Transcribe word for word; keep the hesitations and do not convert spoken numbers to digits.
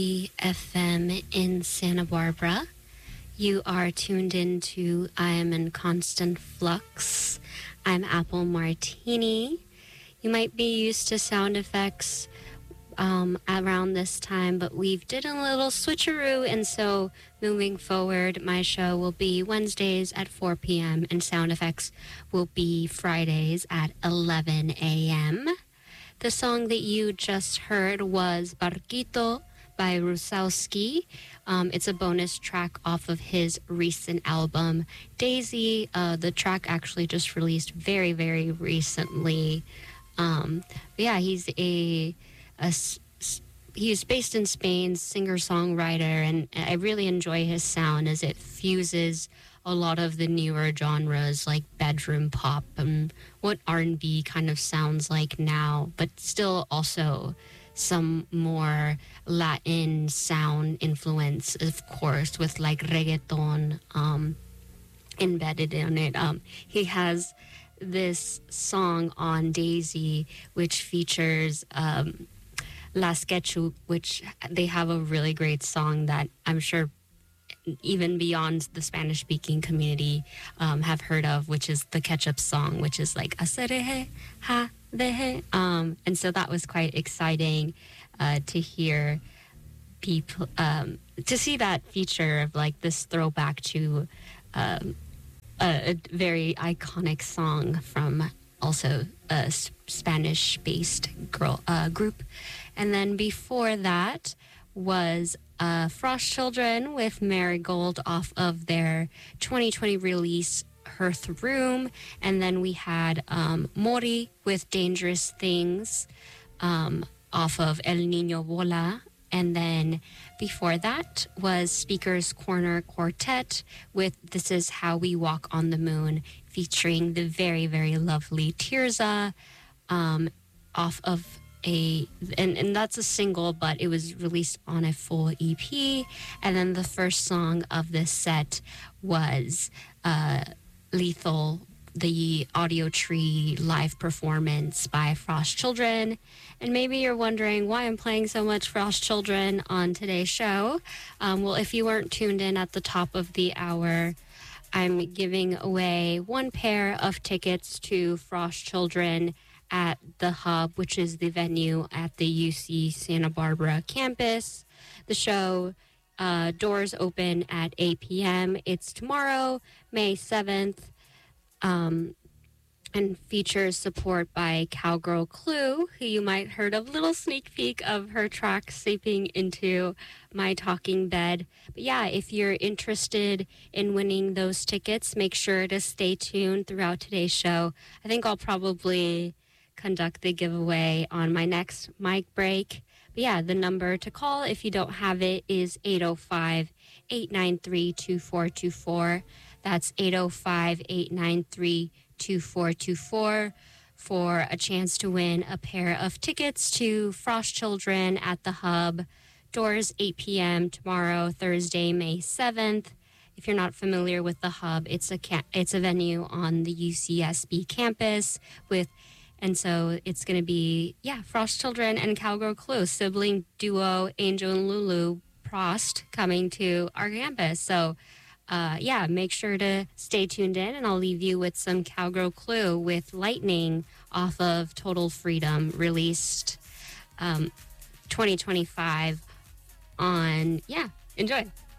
F M in Santa Barbara. You are tuned into I Am in Constant Flux. I'm Apple Martini. You might be used to sound effects um, around this time, but we've did a little switcheroo, and so moving forward, my show will be Wednesdays at four p.m. and sound effects will be Fridays at eleven a.m. The song that you just heard was Barquito by Rusowski. Um, it's a bonus track off of his recent album, Daisy. Uh, the track actually just released very, very recently. Um, but yeah, he's a, a he's based in Spain, singer-songwriter, and I really enjoy his sound as it fuses a lot of the newer genres like bedroom pop and what R and B kind of sounds like now, but still also some more Latin sound influence, of course, with like reggaeton um, embedded in it. Um, he has this song on Daisy, which features um, Las Ketchup, which they have a really great song that I'm sure even beyond the Spanish-speaking community um, have heard of, which is the Ketchup song, which is like Acereje, ha, deje. Um, and so that was quite exciting uh, to hear people, um, to see that feature of like this throwback to um, a, a very iconic song from also a S- Spanish-based girl uh, group. And then before that was uh, Frost Children with Marigold off of their twenty twenty release Hearth Room. And then we had um, Mori with Dangerous Things um, off of El Niño Vola. And then before that was Speaker's Corner Quartet with This Is How We Walk on the Moon, featuring the very, very lovely Tirza um, off of a, and, and that's a single, but it was released on a full E P. And then the first song of this set was uh, Lethal, the Audio Tree live performance by Frost Children. And maybe you're wondering why I'm playing so much Frost Children on today's show. Um, well, if you weren't tuned in at the top of the hour, I'm giving away one pair of tickets to Frost Children at the Hub, which is the venue at the U C Santa Barbara campus. The show uh, doors open at eight p.m. It's tomorrow, May seventh, um, and features support by Cowgirl Clue, who you might heard a little sneak peek of her track Seeping Into My Talking Bed. But yeah, if you're interested in winning those tickets, make sure to stay tuned throughout today's show. I think I'll probably conduct the giveaway on my next mic break. But yeah, the number to call if you don't have it is eight oh five, eight nine three, two four two four. That's eight oh five, eight nine three, two four two four for a chance to win a pair of tickets to Frost Children at the Hub. Doors eight p.m. tomorrow, Thursday, May seventh. If you're not familiar with the Hub, it's a ca- it's a venue on the U C S B campus with And so it's going to be, yeah, Frost Children and Cowgirl Clue, sibling duo Angel and Lulu Prost coming to our campus. So, uh, yeah, make sure to stay tuned in, and I'll leave you with some Cowgirl Clue with Lightning off of Total Freedom, released um, twenty twenty-five on, yeah, enjoy.